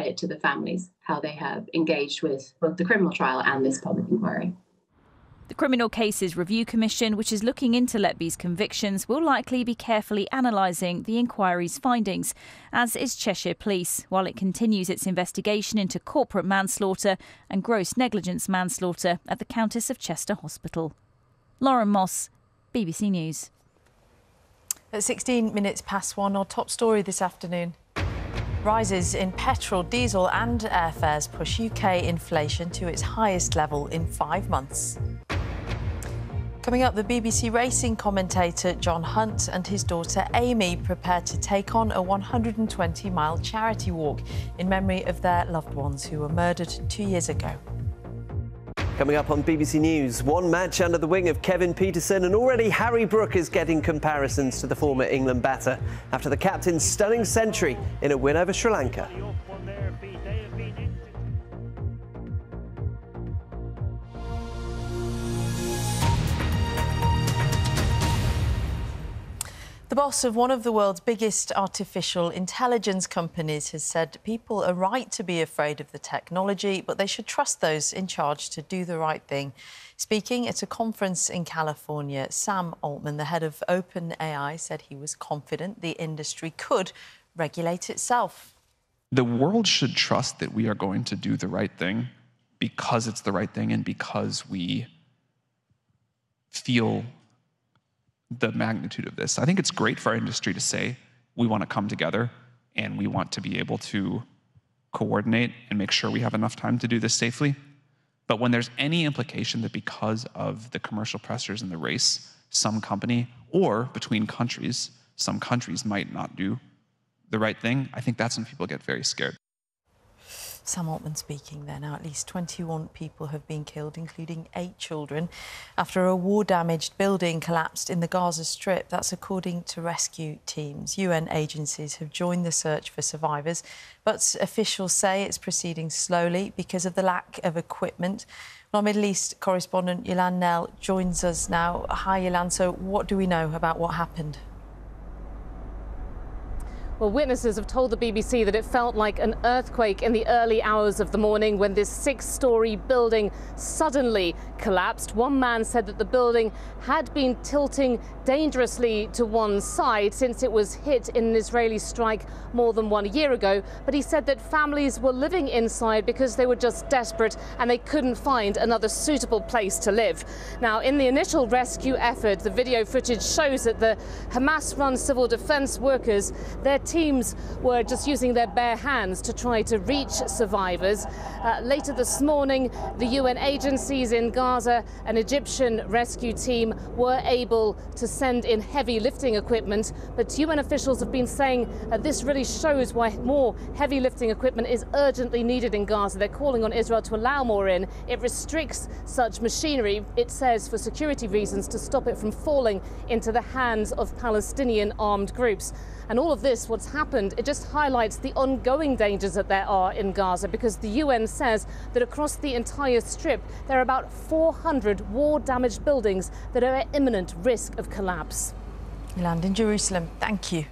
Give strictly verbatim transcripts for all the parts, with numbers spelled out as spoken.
clear to the families how they have engaged with both the criminal trial and this public inquiry. The Criminal Cases Review Commission, which is looking into Letby's convictions, will likely be carefully analysing the inquiry's findings, as is Cheshire Police, while it continues its investigation into corporate manslaughter and gross negligence manslaughter at the Countess of Chester Hospital. Lauren Moss, B B C News. At sixteen minutes past one, our top story this afternoon. Rises in petrol, diesel and airfares push U K inflation to its highest level in five months. Coming up, the B B C racing commentator John Hunt and his daughter Amy prepare to take on a one hundred twenty mile charity walk in memory of their loved ones who were murdered two years ago. Coming up on B B C News, one match under the wing of Kevin Pietersen, and already Harry Brook is getting comparisons to the former England batter after the captain's stunning century in a win over Sri Lanka. The boss of one of the world's biggest artificial intelligence companies has said people are right to be afraid of the technology, but they should trust those in charge to do the right thing. Speaking at a conference in California, Sam Altman, the head of OpenAI, said he was confident the industry could regulate itself. The world should trust that we are going to do the right thing because it's the right thing and because we feel the magnitude of this. I think it's great for our industry to say we want to come together and we want to be able to coordinate and make sure we have enough time to do this safely. But when there's any implication that because of the commercial pressures in the race, some company or between countries, some countries might not do the right thing, I think that's when people get very scared. Sam Altman speaking there. Now, at least twenty-one people have been killed, including eight children, after a war-damaged building collapsed in the Gaza Strip. That's according to rescue teams. U N agencies have joined the search for survivors, but officials say it's proceeding slowly because of the lack of equipment. Our Middle East correspondent Yilan Nell joins us now. Hi, Yilan. So what do we know about what happened? Well, witnesses have told the B B C that it felt like an earthquake in the early hours of the morning when this six-storey building suddenly collapsed. One man said that the building had been tilting dangerously to one side since it was hit in an Israeli strike more than one year ago. But he said that families were living inside because they were just desperate and they couldn't find another suitable place to live. Now, in the initial rescue effort, the video footage shows that the Hamas-run civil defense workers, their teams were just using their bare hands to try to reach survivors. Uh, later this morning, the U N agencies in Gaza, an Egyptian rescue team, were able to send in heavy lifting equipment. But U N officials have been saying uh, this really shows why more heavy lifting equipment is urgently needed in Gaza. They're calling on Israel to allow more in. It restricts such machinery, it says, for security reasons, to stop it from falling into the hands of Palestinian armed groups. And all of this, what's happened, it just highlights the ongoing dangers that there are in Gaza, because the U N says that across the entire strip, there are about four hundred war-damaged buildings that are at imminent risk of collapse. You land in Jerusalem. Thank you.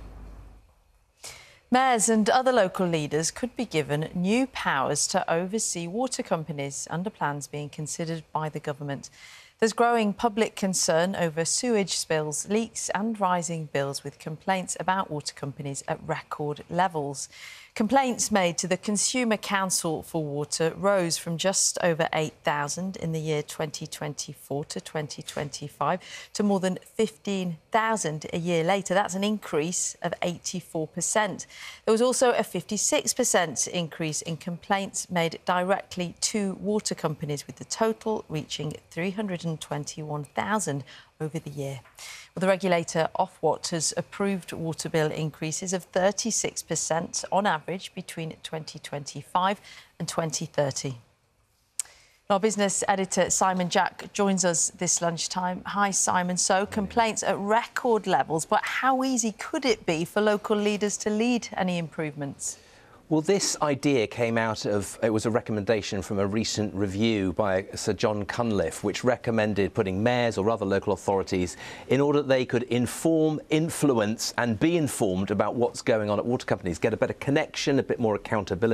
Mayors and other local leaders could be given new powers to oversee water companies under plans being considered by the government. There's growing public concern over sewage spills, leaks and rising bills, with complaints about water companies at record levels. Complaints made to the Consumer Council for Water rose from just over eight thousand in the year twenty twenty-four to twenty twenty-five to more than fifteen thousand a year later. That's an increase of eighty-four percent. There was also a fifty-six percent increase in complaints made directly to water companies, with the total reaching three hundred twenty-one thousand over the year. Well, the regulator Ofwat has approved water bill increases of thirty-six percent on average between twenty twenty-five and twenty thirty. Our business editor Simon Jack joins us this lunchtime. Hi, Simon. So, complaints at record levels, but how easy could it be for local leaders to lead any improvements? Well, this idea came out of, it was a recommendation from a recent review by Sir John Cunliffe, which recommended putting mayors or other local authorities in order that they could inform, influence and be informed about what's going on at water companies, get a better connection, a bit more accountability.